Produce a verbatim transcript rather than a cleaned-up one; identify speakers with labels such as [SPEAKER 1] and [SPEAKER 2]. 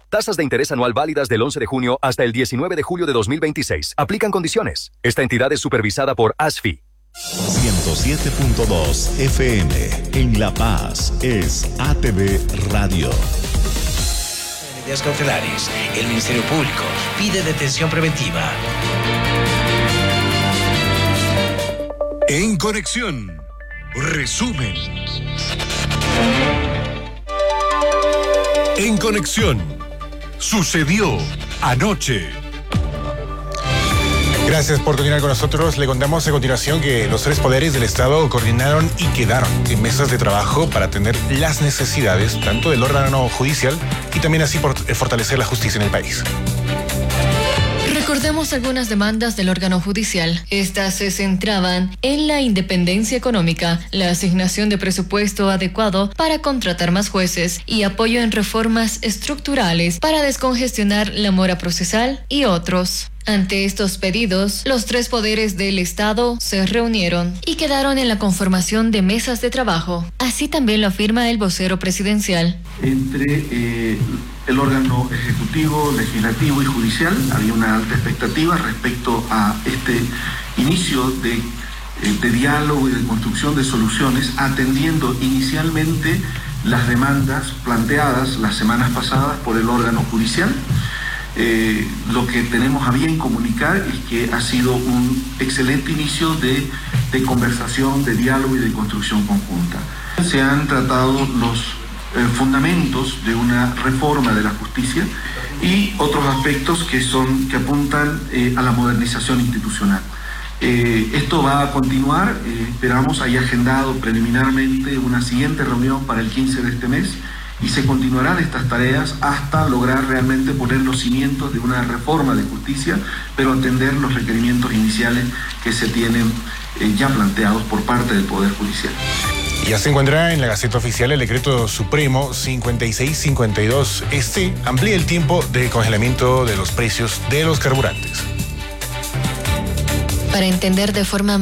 [SPEAKER 1] Tasas de interés anual válidas del once de junio hasta el diecinueve de julio de dos mil veintiséis. Aplican condiciones. Esta entidad es supervisada por ASFI.
[SPEAKER 2] ciento siete punto dos F M en La Paz es A T V Radio.
[SPEAKER 3] Medidas cautelares. El Ministerio Público pide detención preventiva.
[SPEAKER 4] En Conexión, resumen. En Conexión, sucedió anoche.
[SPEAKER 5] Gracias por continuar con nosotros. Le contamos a continuación que los tres poderes del Estado coordinaron y quedaron en mesas de trabajo para atender las necesidades tanto del órgano judicial y también así por fortalecer la justicia en el país.
[SPEAKER 6] Recordemos algunas demandas del órgano judicial. Estas se centraban en la independencia económica, la asignación de presupuesto adecuado para contratar más jueces y apoyo en reformas estructurales para descongestionar la mora procesal y otros. Ante estos pedidos, los tres poderes del Estado se reunieron y quedaron en la conformación de mesas de trabajo. Así también lo afirma el vocero presidencial.
[SPEAKER 7] Entre eh, el órgano ejecutivo, legislativo y judicial había una alta expectativa respecto a este inicio de, eh, de diálogo y de construcción de soluciones, atendiendo inicialmente las demandas planteadas las semanas pasadas por el órgano judicial. Eh, lo que tenemos a bien comunicar es que ha sido un excelente inicio de, de conversación, de diálogo y de construcción conjunta. Se han tratado los eh, fundamentos de una reforma de la justicia y otros aspectos que, son, que apuntan eh, a la modernización institucional. Eh, esto va a continuar, eh, esperamos, hay agendado preliminarmente una siguiente reunión para el quince de este mes, y se continuarán estas tareas hasta lograr realmente poner los cimientos de una reforma de justicia, pero atender los requerimientos iniciales que se tienen eh, ya planteados por parte del Poder Judicial.
[SPEAKER 5] Ya se encuentra en la Gaceta Oficial el Decreto Supremo cincuenta y seis cincuenta y dos. Este amplía el tiempo de congelamiento de los precios de los carburantes.
[SPEAKER 6] Para entender de forma